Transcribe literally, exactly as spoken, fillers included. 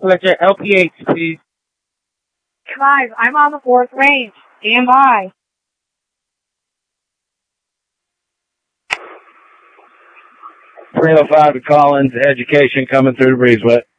Select your L P H, please. Five, I'm on the fourth range. Stand by. three oh five to Collins, education coming through the breezeway.